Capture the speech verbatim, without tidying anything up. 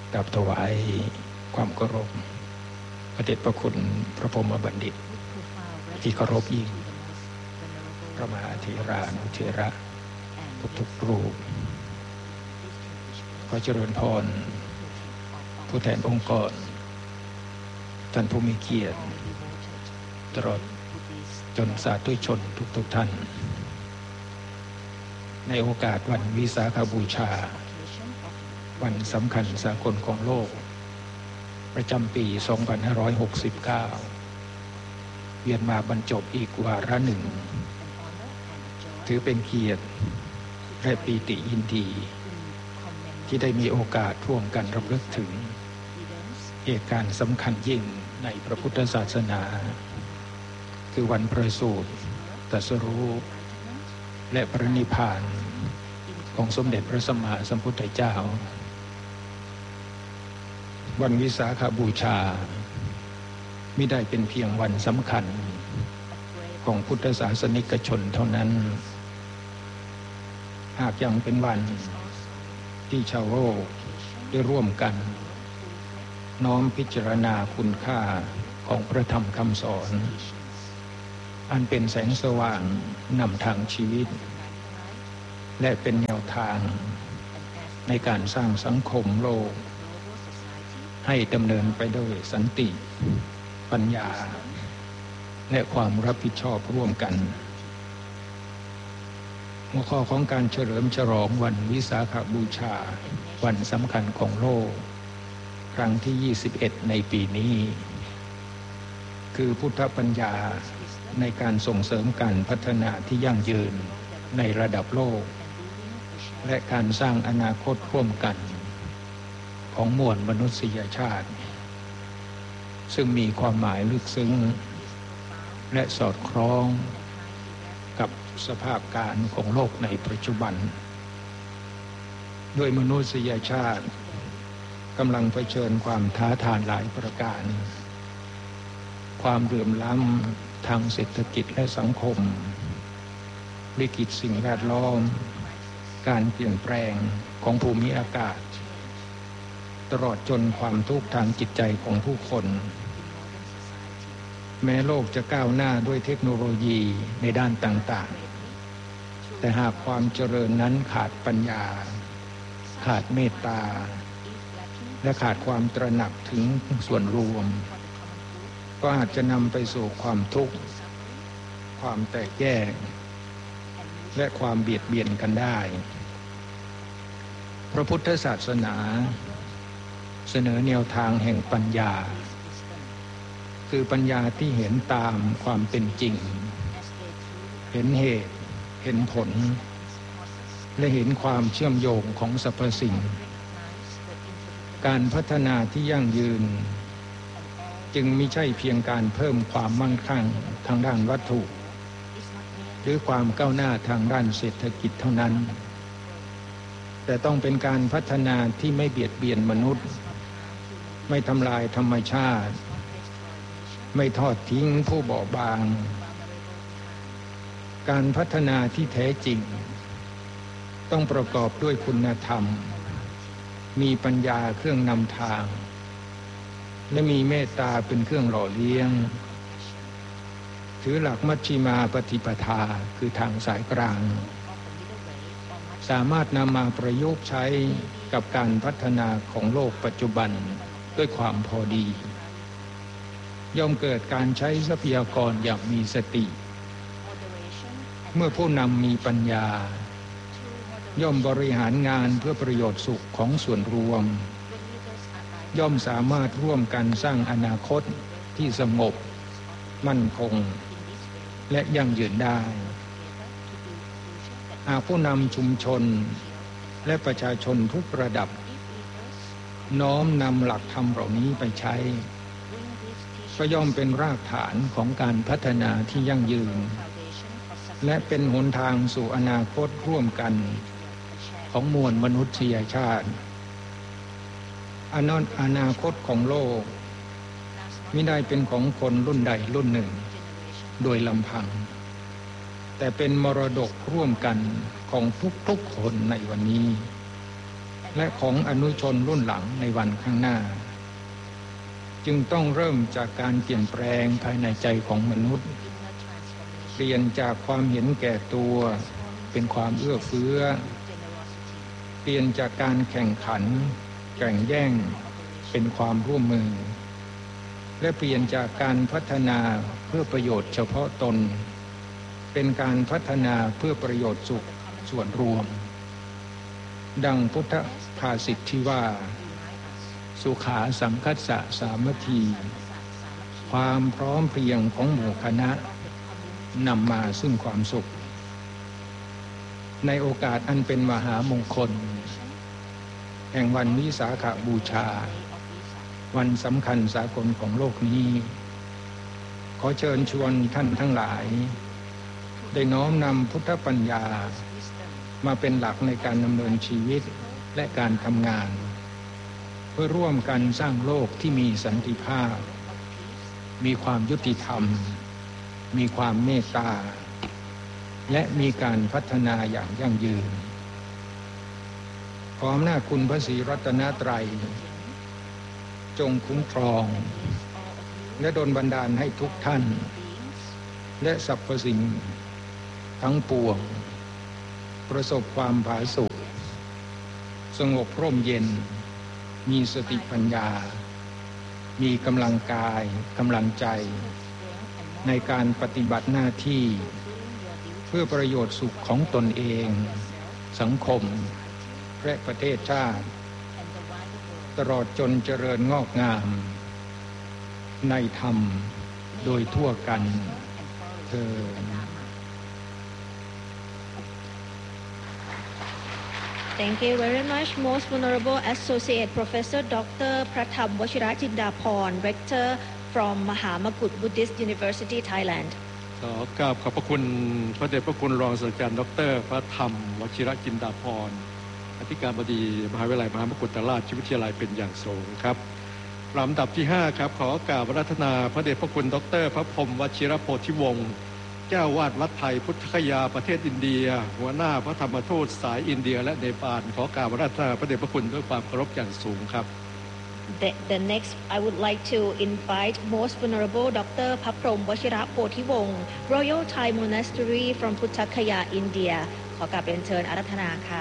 กราบถวายความเคารพพระเดชพระคุณพระพรหมบัณฑิตที่เคารพยิ่งพระมหาเถรานุเถระทุกๆรูปขอเจริญพรผู้แทนองค์กรท่านผู้มีเกียรติตลอดจนสาธุชนทุกๆท่านในโอกาสวันวิสาขบูชาวันสำคัญสากลของโลกประจำปี สองพันห้าร้อยหกสิบเก้า เวียนมาบรรจบอีกวาระหนึ่งถือเป็นเกียรติและปีติยินดีที่ได้มีโอกาสร่วมกันรำลึกถึงเหตุการณ์สำคัญยิ่งในพระพุทธศาสนาคือวันประสูติตรัสรู้และปรินิพพานของสมเด็จพระสัมมาสัมพุทธเจ้าวันวิสาขบูชาไม่ได้เป็นเพียงวันสำคัญของพุทธศาสนิกชนเท่านั้นหากยังเป็นวันที่ชาวโลกได้ร่วมกันน้อมพิจารณาคุณค่าของพระธรรมคำสอนอันเป็นแสงสว่างนำทางชีวิตและเป็นแนวทางในการสร้างสังคมโลกให้ดำเนินไปด้วยสันติปัญญาและความรับผิดชอบร่วมกันหัวข้อของการเฉลิมฉลองวันวิสาขบูชาวันสำคัญของโลกครั้งที่ยี่สิบเอ็ดในปีนี้คือพุทธปัญญาในการส่งเสริมการพัฒนาที่ยั่งยืนในระดับโลกและการสร้างอนาคตร่วมกันของมวลมนุษยชาติซึ่งมีความหมายลึกซึ้งและสอดคล้องกับสภาพการของโลกในปัจจุบันด้วยมนุษยชาติกำลังเผชิญความท้าทายหลายประการความเหลื่อมล้ำทางเศรษฐกิจและสังคมวิกฤตสิ่งแวดล้อมการเปลี่ยนแปลงของภูมิอากาศตลอดจนความทุกข์ทางจิตใจของผู้คนแม้โลกจะก้าวหน้าด้วยเทคโนโลยีในด้านต่างๆแต่หากความเจริญนั้นขาดปัญญาขาดเมตตาและขาดความตระหนักถึงส่วนรวมก็อาจจะนำไปสู่ความทุกข์ความแตกแยกและความเบียดเบียนกันได้พระพุทธศาสนาเสนอแนวทางแห่งปัญญาคือปัญญาที่เห็นตามความเป็นจริงเห็นเหตุเห็นผลและเห็นความเชื่อมโยงของสรรพสิ่งการพัฒนาที่ยั่งยืนจึงไม่ใช่เพียงการเพิ่มความมั่งคั่งทางด้านวัตถุหรือความก้าวหน้าทางด้านเศรษฐกิจเท่านั้นแต่ต้องเป็นการพัฒนาที่ไม่เบียดเบียนมนุษย์ไม่ทำลายธรรมชาติไม่ทอดทิ้งผู้บอบบางการพัฒนาที่แท้จริงต้องประกอบด้วยคุณธรรมมีปัญญาเครื่องนำทางและมีเมตตาเป็นเครื่องหล่อเลี้ยงถือหลักมัชฌิมาปฏิปทาคือทางสายกลางสามารถนำมาประยุกต์ใช้กับการพัฒนาของโลกปัจจุบันด้วยความพอดีย่อมเกิดการใช้ทรัพยากรอย่างมีสติเมื่อผู้นำมีปัญญาย่อมบริหารงานเพื่อประโยชน์สุขของส่วนรวมย่อมสามารถร่วมกันสร้างอนาคตที่สงบมั่นคงและยั่งยืนได้หากผู้นำชุมชนและประชาชนทุกระดับน้อมนำหลักธรรมเหล่านี้ไปใช้ก็ย่อมเป็นรากฐานของการพัฒนาที่ยั่งยืนและเป็นหนทางสู่อนาคตร่วมกันของมวลมนุษยชาติอนาคตของโลกไม่ได้เป็นของคนรุ่นใดรุ่นหนึ่งโดยลำพังแต่เป็นมรดกร่วมกันของทุกๆคนในวันนี้และของอนุชนรุ่นหลังในวันข้างหน้าจึงต้องเริ่มจากการเปลี่ยนแปลงภายในใจของมนุษย์เปลี่ยนจากความเห็นแก่ตัวเป็นความเอื้อเฟื้อเปลี่ยนจากการแข่งขันแข่งแย่งเป็นความร่วมมือและเปลี่ยนจากการพัฒนาเพื่อประโยชน์เฉพาะตนเป็นการพัฒนาเพื่อประโยชน์สุขส่วนรวมดังพุทธภาษิตที่ว่าสุขาสังคัสสะสามัคคีความพร้อมเพรียงของหมู่คณะนำมาซึ่งความสุขในโอกาสอันเป็นมหามงคลแห่งวันวิสาขบูชาวันสำคัญสากลของโลกนี้ขอเชิญชวนท่านทั้งหลายได้น้อมนำพุทธปัญญามาเป็นหลักในการดำเนินชีวิตและการทำงานเพื่อร่วมกันสร้างโลกที่มีสันติภาพมีความยุติธรรมมีความเมตตาและมีการพัฒนาอย่างยั่งยืนขออำนาจคุณพระศรีรัตนตรัยจงคุ้มครองและดลบันดาลให้ทุกท่านและสรรพสิ่งทั้งปวงประสบความผาสุกสงบร่มเย็นมีสติปัญญามีกำลังกายกำลังใจในการปฏิบัติหน้าที่เพื่อประโยชน์สุขของตนเองสังคมและประเทศชาติตลอดจนเจริญงอกงามในธรรมโดยทั่วกันเถิด Thank you very much, Most Venerable Associate Professor Doctor Pratham Wachira Jindaporn, Rector from Mahamakut Buddhist University, Thailand. ขอกราบขอบพระคุณพระเดชพระคุณรองศาสตราจารย์ดรพระธรรมวชิรจินดาภรณ์อธิการบดีมหาวิทยาลัยมหามกุฏราชวิทยาลัยเป็นอย่างสูงครับลำดับที่ห้าครับขอกราบอาราธนาพระเดชพระคุณดรพระพรหมวชิรโพธิวงศ์เจ้าวาดวัดไทยพุทธคยาประเทศอินเดียหัวหน้าพระธรรมทูตสายอินเดียและเนปาลขอกราบอาราธนาพระเดชพระคุณด้วยความเคารพอย่างสูงครับ The, the next, I would like to invite Most Venerable Doctor Paprom Wachira Pothivong, Royal Thai Monastery from Puthakaya, India. ขอกราบเรียนเชิญอาราธนาค่ะ